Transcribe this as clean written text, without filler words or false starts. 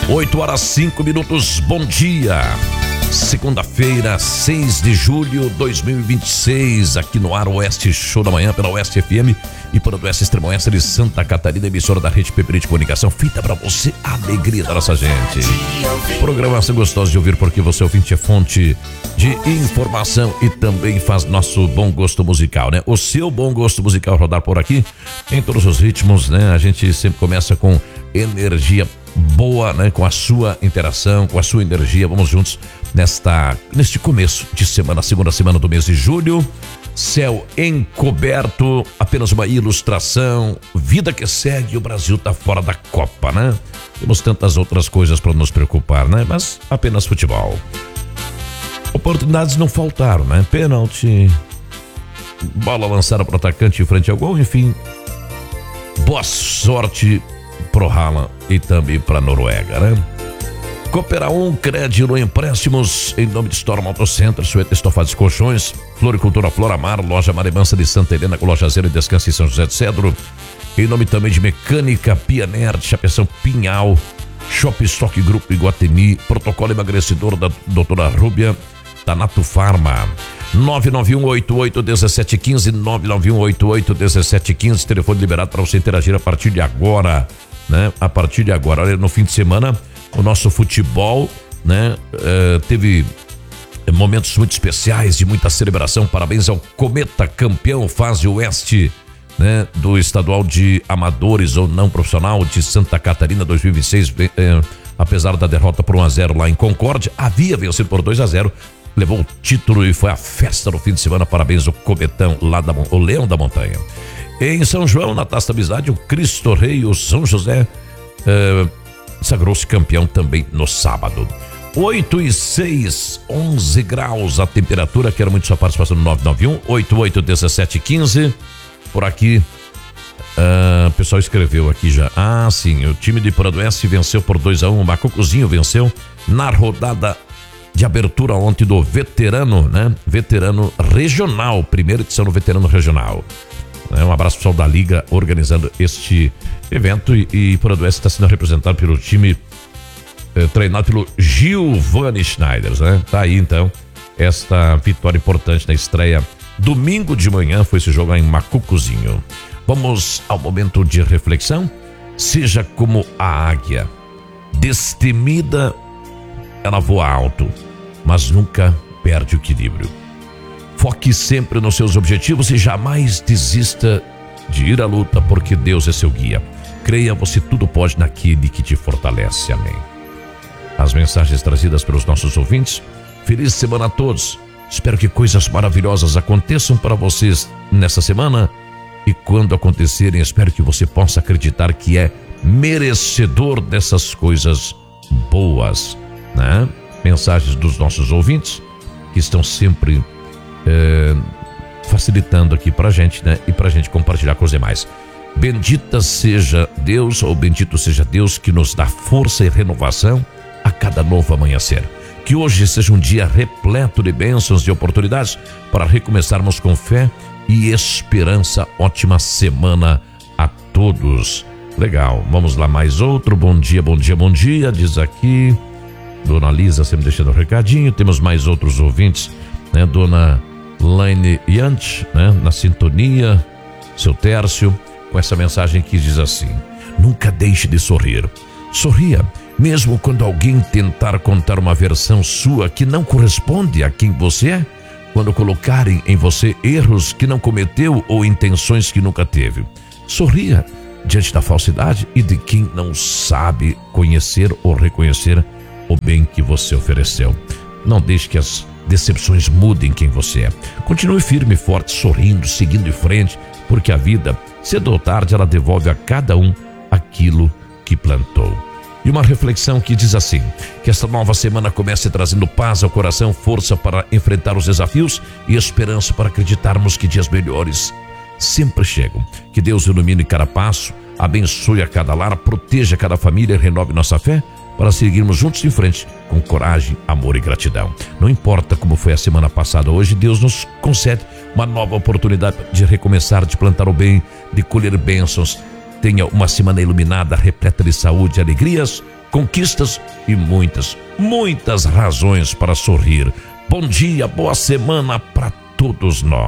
8h05. Bom dia. Segunda-feira, 6 de julho de 2026, aqui no ar Oeste Show da Manhã pela Oeste FM e pela Oeste Extremo Oeste de Santa Catarina, emissora da Rede PPD de Comunicação, feita pra você, a alegria da nossa gente. Programação gostosa de ouvir, porque você ouvinte é fonte de informação e também faz nosso bom gosto musical, né? O seu bom gosto musical rodar por aqui em todos os ritmos, né? A gente sempre começa com energia boa, né? Com a sua interação, com a sua energia. Vamos juntos neste começo de semana, segunda semana do mês de julho. Céu encoberto, apenas uma ilustração, vida que segue, o Brasil tá fora da Copa, né? Temos tantas outras coisas para nos preocupar, né? Mas apenas futebol. Oportunidades não faltaram, né? Pênalti, bola lançada para o atacante em frente ao gol, enfim. Boa sorte pro Haaland e também pra Noruega, né? Coopera crédito empréstimos em nome de Storm Auto Center, sueta, estofados e colchões, Floricultura Floramar, loja Marimansa de Santa Helena com loja Zero e Descanso em São José de Cedro, em nome também de Mecânica Pioneer de Chapeção Pinhal, Shop Stock Grupo Iguatemi, protocolo emagrecedor da doutora Rúbia, Tanato Farma. 991881715, 991881715, telefone liberado para você interagir a partir de agora, né? A partir de agora, olha, no fim de semana, o nosso futebol, né? Teve momentos muito especiais, de muita celebração. Parabéns ao Cometa, campeão fase oeste, né? Do estadual de amadores ou não profissional de Santa Catarina 2026, apesar da derrota por 1-0 lá em Concórdia, havia vencido por 2-0. Levou o título e foi a festa no fim de semana. Parabéns ao Cometão, o Leão da Montanha. Em São João, na Taça da Amizade, o Cristo Rei, o São José, sagrou-se campeão também no sábado. 8:06, 11 graus a temperatura. Quero muito sua participação no 991-881715. Por aqui, o pessoal escreveu aqui já. Ah, sim, o time de Paradoeste venceu por 2-1. O Macucozinho venceu na rodada de abertura ontem do veterano, né? Veterano regional, primeira edição do veterano regional. Um abraço pessoal da Liga organizando este evento e Paradoeste está sendo representado pelo time treinado pelo Giovanni Schneider, né? Tá aí então esta vitória importante na estreia. Domingo de manhã foi esse jogo em Macucozinho. Vamos ao momento de reflexão. Seja como a águia, destemida, ela voa alto, mas nunca perde o equilíbrio. Foque sempre nos seus objetivos e jamais desista de ir à luta, porque Deus é seu guia. Creia, você tudo pode naquele que te fortalece. Amém. As mensagens trazidas pelos nossos ouvintes. Feliz semana a todos. Espero que coisas maravilhosas aconteçam para vocês nessa semana. E quando acontecerem, espero que você possa acreditar que é merecedor dessas coisas boas, né? Mensagens dos nossos ouvintes que estão sempre facilitando aqui pra gente, né? E pra gente compartilhar com os demais. Bendita seja Deus, ou bendito seja Deus que nos dá força e renovação a cada novo amanhecer. Que hoje seja um dia repleto de bênçãos e oportunidades para recomeçarmos com fé e esperança. Ótima semana a todos. Legal, vamos lá, mais outro. Bom dia, bom dia, bom dia, diz aqui Dona Lisa sempre deixando um recadinho. Temos mais outros ouvintes, né? Dona Laine Yant, né? Na sintonia. Seu Tércio, com essa mensagem que diz assim: nunca deixe de sorrir. Sorria, mesmo quando alguém tentar contar uma versão sua que não corresponde a quem você é, quando colocarem em você erros que não cometeu ou intenções que nunca teve. Sorria diante da falsidade e de quem não sabe conhecer ou reconhecer o bem que você ofereceu. Não deixe que as decepções mudem quem você é. Continue firme e forte, sorrindo, seguindo em frente, porque a vida, cedo ou tarde, ela devolve a cada um aquilo que plantou. E uma reflexão que diz assim: que esta nova semana comece trazendo paz ao coração, força para enfrentar os desafios e esperança para acreditarmos que dias melhores sempre chegam. Que Deus ilumine cada passo, abençoe a cada lar, proteja cada família e renove nossa fé para seguirmos juntos em frente com coragem, amor e gratidão. Não importa como foi a semana passada, hoje Deus nos concede uma nova oportunidade de recomeçar, de plantar o bem, de colher bênçãos. Tenha uma semana iluminada, repleta de saúde e alegrias, conquistas e muitas, muitas razões para sorrir. Bom dia, boa semana para todos nós.